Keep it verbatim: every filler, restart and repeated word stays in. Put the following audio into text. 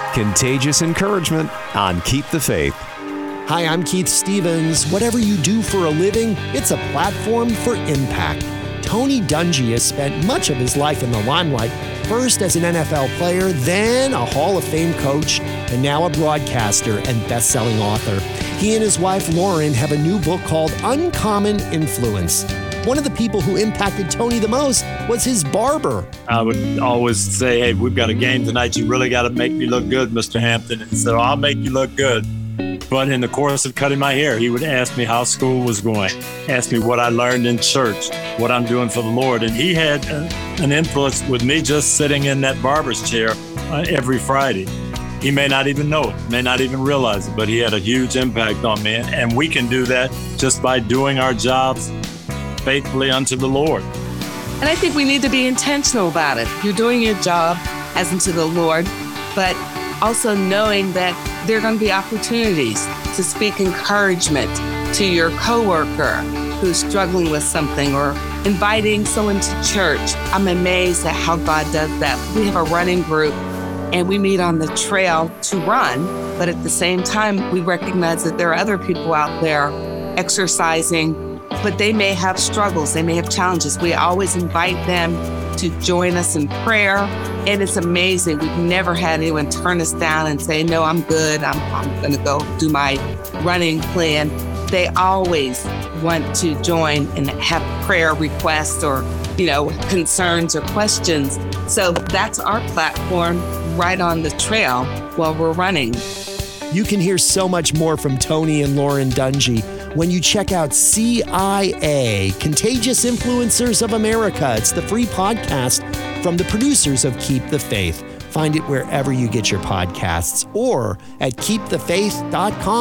Contagious encouragement on Keep the Faith. Hi, I'm Keith Stevens. Whatever you do for a living, it's a platform for impact. Tony Dungy has spent much of his life in the limelight, first as an N F L player, then a Hall of Fame coach, and now a broadcaster and best-selling author. He and his wife, Lauren, have a new book called Uncommon Influence. One of the people who impacted Tony the most was his barber. I would always say, hey, we've got a game tonight. You really got to make me look good, Mister Hampton. And so I'll make you look good. But in the course of cutting my hair, he would ask me how school was going, ask me what I learned in church, what I'm doing for the Lord. And he had a, an influence with me just sitting in that barber's chair uh, every Friday. He may not even know it, may not even realize it, but he had a huge impact on me. And we can do that just by doing our jobs faithfully unto the Lord. And I think we need to be intentional about it. You're doing your job as unto the Lord, but also knowing that there are going to be opportunities to speak encouragement to your coworker who's struggling with something, or inviting someone to church. I'm amazed at how God does that. We have a running group and we meet on the trail to run, but at the same time, we recognize that there are other people out there exercising, but they may have struggles, they may have challenges. We always invite them to join us in prayer. And it's amazing. We've never had anyone turn us down and say, no, I'm good. I'm, I'm going to go do my running plan. They always want to join and have prayer requests or, you know, concerns or questions. So that's our platform right on the trail while we're running. You can hear so much more from Tony and Lauren Dungy when you check out C I A, Contagious Influencers of America. It's the free podcast from the producers of Keep the Faith. Find it wherever you get your podcasts or at keep the faith dot com.